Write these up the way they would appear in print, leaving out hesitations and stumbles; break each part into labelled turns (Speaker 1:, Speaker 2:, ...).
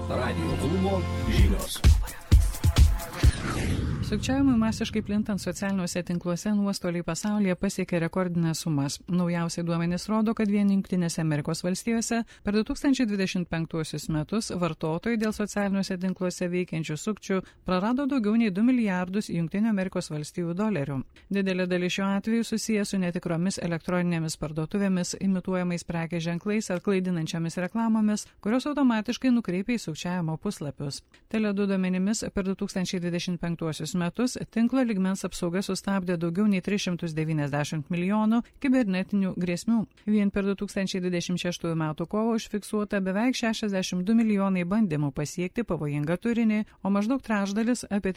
Speaker 1: Radijo klubo žinios.
Speaker 2: Sukčiavimui masiškai plintant socialiniuose tinkluose nuostoliai pasaulyje pasiekė rekordinės sumas. Naujausiai duomenys rodo, kad vien Jungtinėse Amerikos valstijose per 2025 metus vartotojai dėl socialiniuose tinkluose veikiančių sukčių prarado daugiau nei 2 milijardus Jungtinių Amerikos valstijų dolerių. Didelė dalis šiuo atveju susijęs su netikromis elektroninėmis parduotuvėmis, imituojamais prekės ženklais ar klaidinančiamis reklamomis, kurios automatiškai nukreipia į sukčiavimo puslapius. Tele2 duomenimis per 2025 metus tinklo lygmens apsauga sustabdė daugiau nei 390 milijonų kibernetinių grėsmių. Vien per 2026 metų kovą užfiksuota beveik 62 milijonai bandymų pasiekti pavojingą turinį, o maždaug trečdalis, apie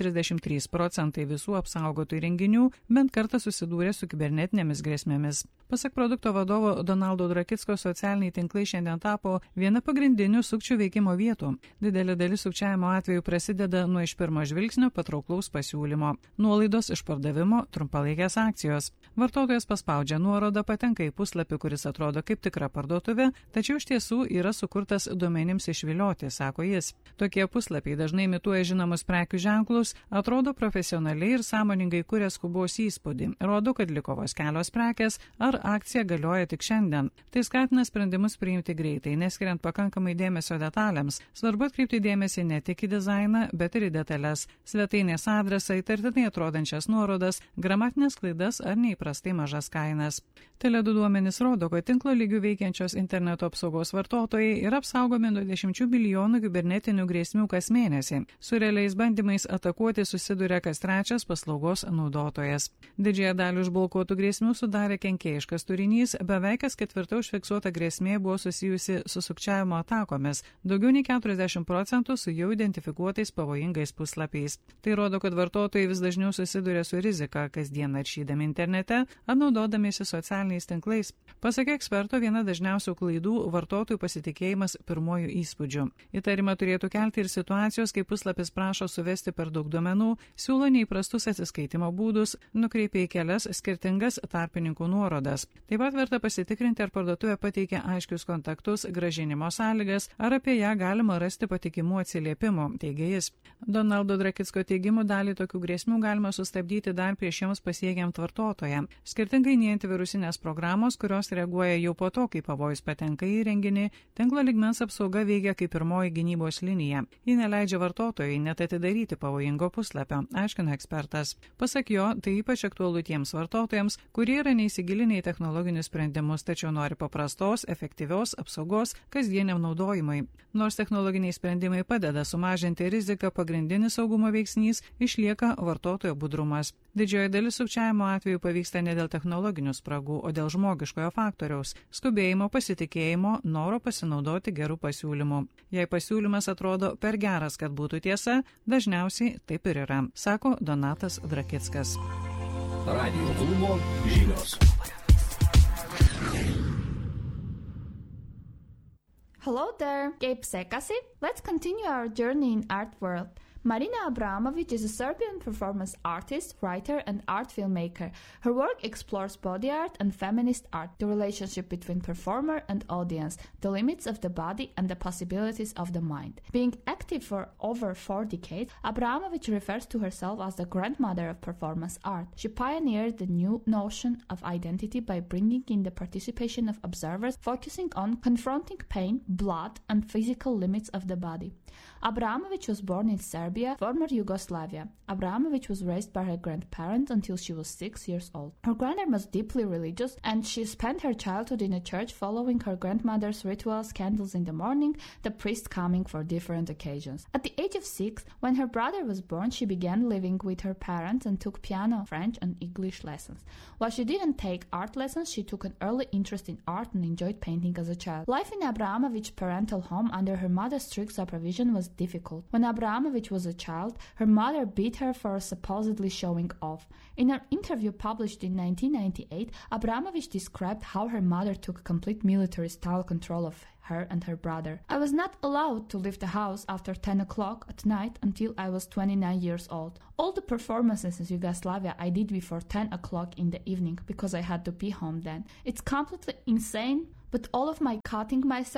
Speaker 2: 33% visų apsaugotų įrenginių, bent kartą susidūrė su kibernetinėmis grėsmėmis. Pasak produkto vadovo Donaldo Drakicko, socialiniai tinklai šiandien tapo viena pagrindinių sukčių veikimo vietų. Didelė dalis sukčiavimo atveju prasideda nuo iš pirmo žvilgsnio patrauklaus pasiūlymo, nuolaidos išpardavimo, trumpalaikės akcijos. Vartotojas paspaudžia nuorodą, patenka į puslapį, kuris atrodo kaip tikra parduotuvė, tačiau iš tiesų yra sukurtas duomenims išvilioti, sako jis. Tokie puslapiai dažnai imituoja žinomus prekių ženklus, atrodo profesionaliai ir sąmoningai kuria skubos įspūdį, rodo, kad liko vos kelios prekės ar akcija galioja tik šiandien. Tai skatina sprendimus priimti greitai, neskiriant pakankamai dėmesio detalėms. Svarbu atkreipti dėmesį ne tik į dizainą, bet ir į detalės. Svetainės adresą, įtartinai atrodančias nuorodas, gramatinės klaidas ar neįprastai mažas kainas. Tele2 duomenys rodo, kad tinklo lygių veikiančios interneto apsaugos vartotojai yra apsaugomi nuo 10 milijonų kibernetinių grėsmių kas mėnesį. Su realiais bandymais atakuoti susiduria kas trečias paslaugos naudotojas. Didžiąją dalį užblokuotų grėsmių sudarė kenkėjiškas turinys, beveik kas ketvirta užfiksuota grėsmė buvo susijusi su sukčiavimo atakomis, daugiau nei 40% su jau identifikuotais pavojingais puslapiais. Tai rodo, kad vartotojai vis dažniau susiduria su rizika, kasdien naršydami internete ar naudodamiesi socialiniais tinklais. Pasak eksperto, viena dažniausių klaidų – vartotojų pasitikėjimas pirmojų įspūdžių. Įtarimą turėtų kelti ir situacijos, kai puslapis prašo suvesti per daug duomenų, siūlo neįprastus atsiskaitimo būdus, nukreipia į kelias skirtingas tarpininkų nuorodas. Taip pat verta pasitikrinti, ar parduotuvė pateikia aiškius kontaktus, grąžinimo sąlygas, ar apie ją galima rasti patikimų atsiliepimų, teigia jis. Donaldo Drakicko teigimu, dalį tokių grėsmių galima sustabdyti dar prieš joms pasiekiant vartotoją. Skirtingai nei antivirusinės programos, kurios reaguoja jau po to, kai pavojus patenka į įrenginį, tinklo lygmens apsauga veikia kaip pirmoji gynybos linija. Ji neleidžia vartotojai net atidaryti pavojingo puslapio, aiškina ekspertas. Pasak jo, tai ypač aktualu tiems vartotojams, kurie yra neįsigilinę į technologinius sprendimus, tačiau nori paprastos, efektyvios apsaugos kasdieniam naudojimui. Nors technologiniai sprendimai padeda sumažinti riziką, pagrindinis saugumo veiksnys išlieka vartotojo budrumas. Didžioji dalis sukčiavimo atveju pavyksta ne dėl technologinių spragų, o dėl žmogiškojo faktoriaus – skubėjimo, pasitikėjimo, noro pasinaudoti gerų pasiūlymų. Jei pasiūlymas atrodo per geras, kad būtų tiesa, dažniausiai taip ir yra, sako Donatas Drakickas.
Speaker 1: Radijo klubo žinios.
Speaker 3: Hello there, Gabe Sekasi. Let's continue our journey in art world. Marina Abramović is a Serbian performance artist, writer, and art filmmaker. Her work explores body art and feminist art, the relationship between performer and audience, the limits of the body, and the possibilities of the mind. Being active for over 4 decades, Abramović refers to herself as the grandmother of performance art. She pioneered the new notion of identity by bringing in the participation of observers, focusing on confronting pain, blood, and physical limits of the body. Abramović was born in Serbia, former Yugoslavia. Abramović was raised by her grandparents until she was 6 years old. Her grandmother was deeply religious, and she spent her childhood in a church following her grandmother's rituals, candles in the morning, the priest coming for different occasions. At the age of 6, when her brother was born, she began living with her parents and took piano, French, and English lessons. While she didn't take art lessons, she took an early interest in art and enjoyed painting as a child. Life in Abramović's parental home under her mother's strict supervision was difficult. When Abramović was a child, her mother beat her for supposedly showing off. In an interview published in 1998, Abramović described how her mother took complete military-style control of her and her brother. I was not allowed to leave the house after 10 o'clock at night until I was 29 years old. All the performances in Yugoslavia I did before 10 o'clock in the evening because I had to be home then. It's completely insane, but all of my cutting myself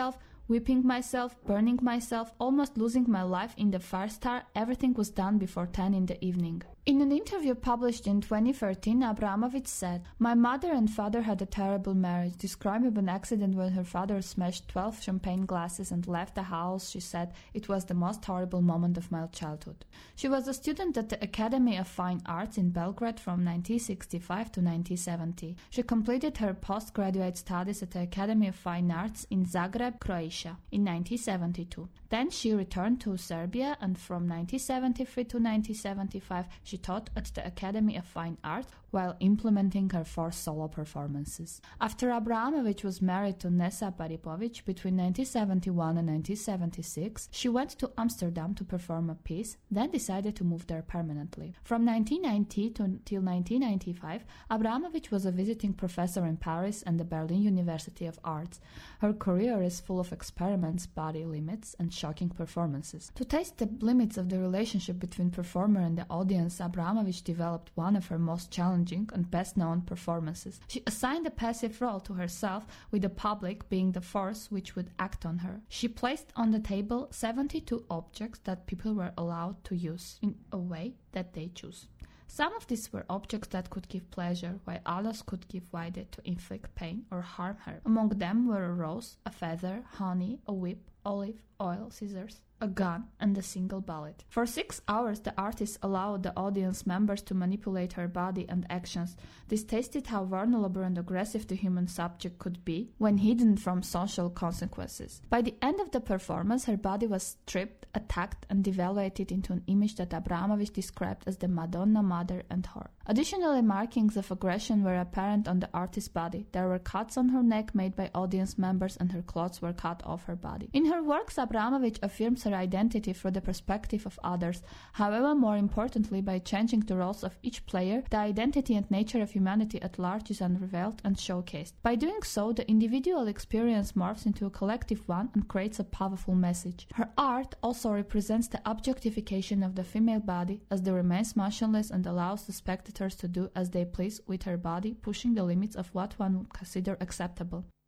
Speaker 3: Whipping myself, burning myself, almost losing my life in the fire star, everything was done before 10 in the evening. In an interview published in 2013, Abramovich said, "My mother and father had a terrible marriage." Describing an accident when her father smashed 12 champagne glasses and left the house, she said, "It was the most horrible moment of my childhood." She was a student at the Academy of Fine Arts in Belgrade from 1965 to 1970. She completed her postgraduate studies at the Academy of Fine Arts in Zagreb, Croatia, in 1972. Then she returned to Serbia, and from 1973 to 1975 she taught at the Academy of Fine Arts while implementing her 4 solo performances. After Abramovich was married to Nessa Paripovic between 1971 and 1976, she went to Amsterdam to perform a piece, then decided to move there permanently. From 1990 till 1995, Abramovich was a visiting professor in Paris and the Berlin University of Arts. Her career is full of experiments, body limits, and shocking performances. To test the limits of the relationship between performer and the audience, Abramovich developed one of her most challenging and best-known performances. She assigned a passive role to herself, with the public being the force which would act on her. She placed on the table 72 objects that people were allowed to use in a way that they choose. Some of these were objects that could give pleasure, while others could give way to inflict pain or harm her. Among them were a rose, a feather, honey, a whip, olive oil, scissors, a gun, and a single bullet. For 6 hours, the artist allowed the audience members to manipulate her body and actions. This tested how vulnerable and aggressive the human subject could be when hidden from social consequences. By the end of the performance, her body was stripped, attacked, and devaluated into an image that Abramovich described as the Madonna, mother, and whore. Additionally, markings of aggression were apparent on the artist's body. There were cuts on her neck made by audience members, and her clothes were cut off her body. In her works, Abramovich affirms her identity from the perspective of others. However, more importantly, by changing the roles of each player, the identity and nature of humanity at large is unveiled and showcased. By doing so, the individual experience morphs into a collective one and creates a powerful message. Her art also represents the objectification of the female body, as they remains motionless and allows the spectators to do as they please with her body, pushing the limits of what one would consider acceptable.